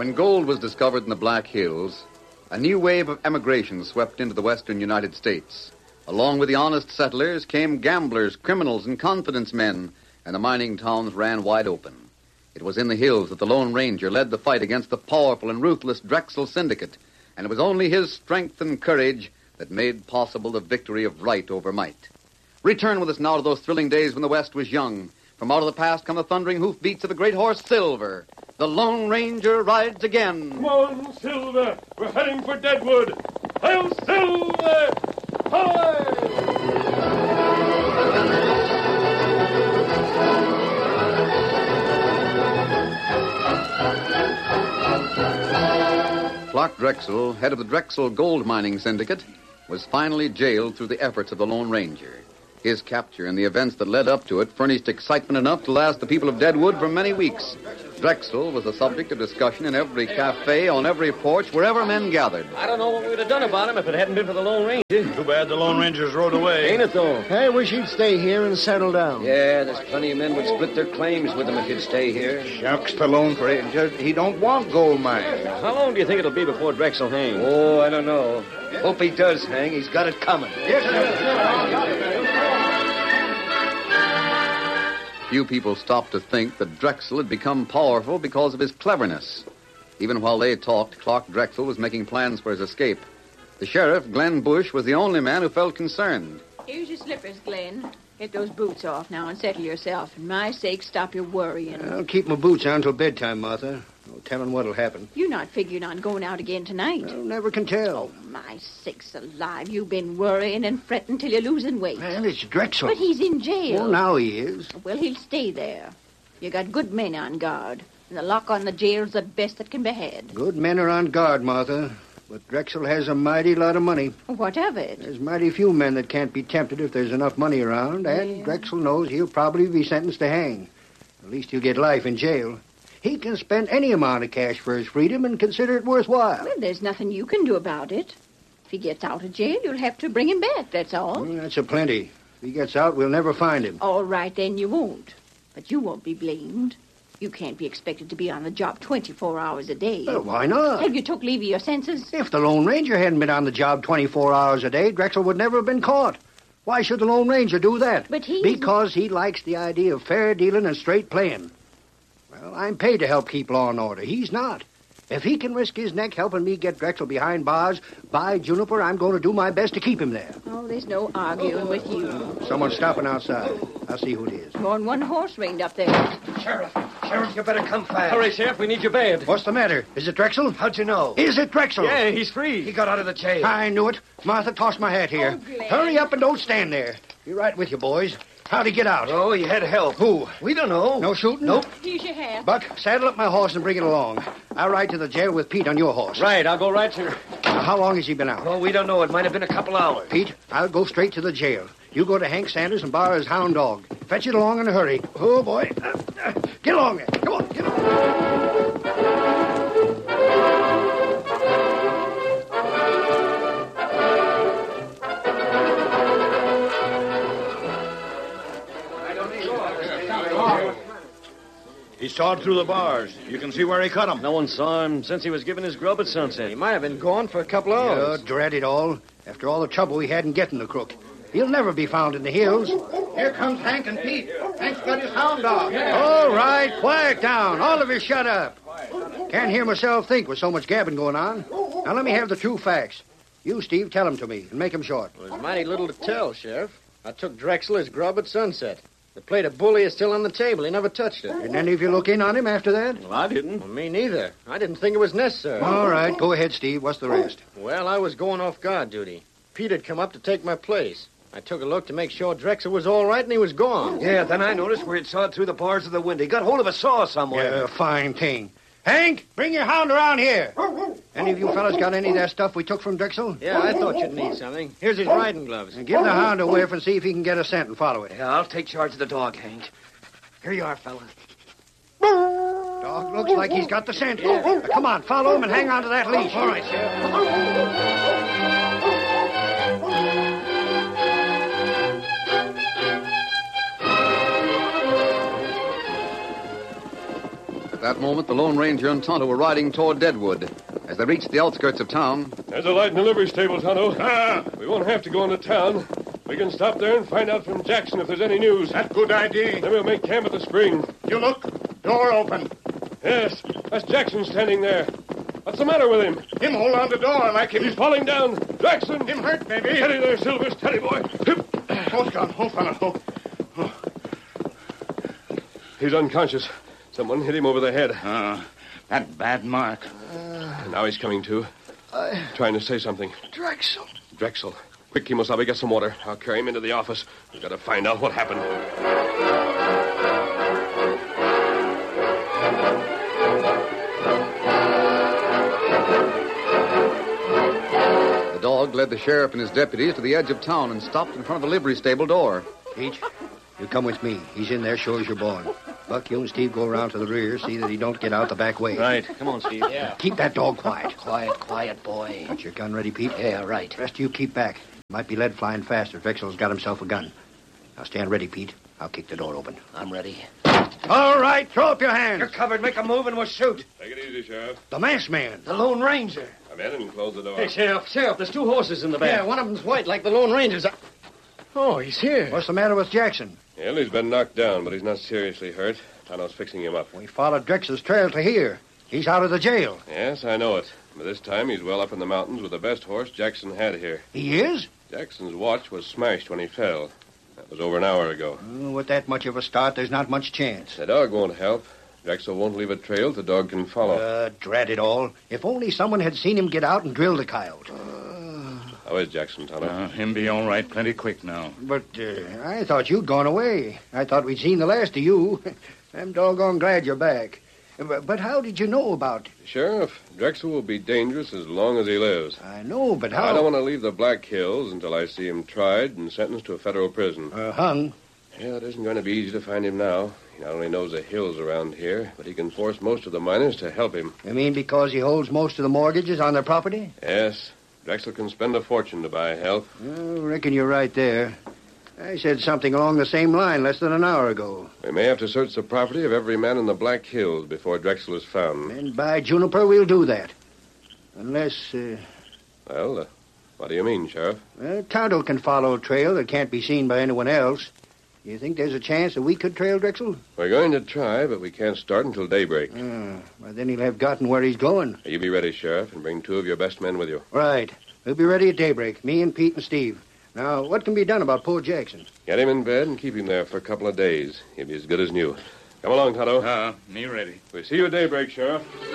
When gold was discovered in the Black Hills, a new wave of emigration swept into the western United States. Along with the honest settlers came gamblers, criminals, and confidence men, and the mining towns ran wide open. It was in the hills that the Lone Ranger led the fight against the powerful and ruthless Drexel Syndicate, and it was only his strength and courage that made possible the victory of right over might. Return with us now to those thrilling days when the West was young. From out of the past come the thundering hoofbeats of the great horse Silver. The Lone Ranger rides again. Come on, Silver. We're heading for Deadwood. Hail, Silver! Hi! Clark Drexel, head of the Drexel Gold Mining Syndicate, was finally jailed through the efforts of the Lone Ranger. His capture and the events that led up to it furnished excitement enough to last the people of Deadwood for many weeks. Drexel was the subject of discussion in every cafe, on every porch, wherever men gathered. I don't know what we'd have done about him if it hadn't been for the Lone Ranger. Too bad the Lone Ranger's rode away. Ain't it, though? I wish he'd stay here and settle down. Yeah, there's plenty of men would split their claims with him if he'd stay here. Shucks, the Lone Ranger, he don't want gold mines. How long do you think it'll be before Drexel hangs? Oh, I don't know. Hope he does hang. He's got it coming. Few people stopped to think that Drexel had become powerful because of his cleverness. Even while they talked, Clark Drexel was making plans for his escape. The sheriff, Glenn Bush, was the only man who felt concerned. Here's your slippers, Glenn. Get those boots off now and settle yourself. For my sake, stop your worrying. I'll keep my boots on till bedtime, Martha. No telling what'll happen. You're not figuring on going out again tonight. Well, never can tell. Oh, my sakes alive. You've been worrying and fretting till you're losing weight. Well, it's Drexel. But he's in jail. Well, now he is. Well, he'll stay there. You got good men on guard. And the lock on the jail's the best that can be had. Good men are on guard, Martha. But Drexel has a mighty lot of money. What of it? There's mighty few men that can't be tempted if there's enough money around, and Yeah. Drexel knows he'll probably be sentenced to hang. At least he'll get life in jail. He can spend any amount of cash for his freedom and consider it worthwhile. Well, there's nothing you can do about it. If he gets out of jail, you'll have to bring him back, that's all. Well, that's a plenty. If he gets out, we'll never find him. All right, then you won't. But you won't be blamed. You can't be expected to be on the job 24 hours a day. Well, why not? Have you took leave of your senses? If the Lone Ranger hadn't been on the job 24 hours a day, Drexel would never have been caught. Why should the Lone Ranger do that? But he... Because he likes the idea of fair dealing and straight playing. Well, I'm paid to help keep law and order. He's not. If he can risk his neck helping me get Drexel behind bars, by Juniper, I'm going to do my best to keep him there. Oh, there's no arguing with you. Someone's stopping outside. I'll see who it is. You're on one horse reined up there. Sheriff, you better come fast. Hurry, Sheriff, we need your bed. What's the matter? Is it Drexel? How'd you know? Is it Drexel? Yeah, he's free. He got out of the jail. I knew it. Martha, toss my hat here. Oh, Glenn. Hurry up and don't stand there. Be right with you, boys. How'd he get out? Oh, he had help. Who? We don't know. No shooting? Nope. Here's your hat. Buck, saddle up my horse and bring it along. I'll ride to the jail with Pete on your horse. Right, I'll go right to... Now, how long has he been out? Oh, we don't know. It might have been a couple hours. Pete, I'll go straight to the jail. You go to Hank Sanders and borrow his hound dog. Fetch it along in a hurry. Oh, boy. Get along there. Come on, get along. He sawed through the bars. You can see where he cut them. No one saw him since he was giving his grub at sunset. He might have been gone for a couple hours. Oh, drat it all. After all the trouble we had in getting the crook. He'll never be found in the hills. Here comes Hank and Pete. Hank's got his hound dog. All right, quiet down. All of you shut up. Can't hear myself think with so much gabbing going on. Now let me have the true facts. You, Steve, tell them to me and make them short. Well, there's mighty little to tell, Sheriff. I took Drexel his grub at sunset. The plate of bully is still on the table. He never touched it. Didn't any of you look in on him after that? Well, I didn't. Well, me neither. I didn't think it was necessary. All right, go ahead, Steve. What's the rest? Well, I was going off guard duty. Pete had come up to take my place. I took a look to make sure Drexel was all right, and he was gone. Yeah, then I noticed where he'd sawed through the bars of the window. He got hold of a saw somewhere. Yeah, fine thing. Hank, bring your hound around here. Any of you fellas got any of that stuff we took from Drexel? Yeah, I thought you'd need something. Here's his riding gloves. And give the hound a whiff and see if he can get a scent and follow it. Yeah, I'll take charge of the dog, Hank. Here you are, fellas. Dog looks like he's got the scent. Now, come on, follow him and hang on to that leash. All right, Sheriff. that moment, the Lone Ranger and Tonto were riding toward Deadwood. As they reached the outskirts of town, There's a light in the livery stable, Tonto. We won't have to go into town. We can stop there and find out from Jackson if there's any news. That's good idea. Then we'll make camp at the spring. You look. Door open. Yes, that's Jackson standing there. What's the matter with him? Him hold on the door like He's falling down. Jackson! him hurt, maybe. Steady there, Silver. Steady, boy. Hold on, hold on. He's unconscious. Someone hit him over the head. That bad mark. And now he's coming to. Trying to say something. Drexel. Drexel. Quick, Kimosabe, get some water. I'll carry him into the office. We've got to find out what happened. the dog led the sheriff and his deputies to the edge of town and stopped in front of the livery stable door. Peach, you come with me. He's in there sure as you're born. Buck, you and Steve go around to the rear, see that he don't get out the back way. Right. Come on, Steve. Yeah. Keep that dog quiet. Quiet, boy. Got your gun ready, Pete? Yeah, right. Rest of you keep back. Might be lead flying faster. Drexel's got himself a gun. Now stand ready, Pete. I'll kick the door open. I'm ready. All right, throw up your hands. You're covered. Make a move and we'll shoot. Take it easy, Sheriff. The masked man. The Lone Ranger. Come in and close the door. Hey, Sheriff, there's 2 horses in the back. Yeah, one of them's white like the Lone Ranger's. Oh, he's here. What's the matter with Jackson? Well, he's been knocked down, but he's not seriously hurt. Tonto's fixing him up. We followed Drexel's trail to here. He's out of the jail. Yes, I know it. But this time he's well up in the mountains with the best horse Jackson had here. He is? Jackson's watch was smashed when he fell. That was over an hour ago. Oh, with that much of a start, there's not much chance. The dog won't help. Drexel won't leave a trail the dog can follow. Drat it all. If only someone had seen him get out and drill the coyote. How is Jackson, Tonto? Him be all right plenty quick now. But I thought you'd gone away. I thought we'd seen the last of you. I'm doggone glad you're back. But how did you know about... Sheriff, Drexel will be dangerous as long as he lives. I know, but how... I don't want to leave the Black Hills until I see him tried and sentenced to a federal prison. Hung? Yeah, it isn't going to be easy to find him now. He not only knows the hills around here, but he can force most of the miners to help him. You mean because he holds most of the mortgages on their property? Yes. Drexel can spend a fortune to buy help. I reckon you're right there. I said something along the same line less than an hour ago. We may have to search the property of every man in the Black Hills before Drexel is found. And by Juniper, we'll do that. Unless, Well, what do you mean, Sheriff? Tonto can follow a trail that can't be seen by anyone else. You think there's a chance that we could trail Drexel? We're going to try, but we can't start until daybreak. Well, then he'll have gotten where he's going. You be ready, Sheriff, and bring 2 of your best men with you. Right. We'll be ready at daybreak, me and Pete and Steve. Now, what can be done about poor Jackson? Get him in bed and keep him there for a couple of days. He'll be as good as new. Come along, Tonto. Me ready. We'll see you at daybreak, Sheriff.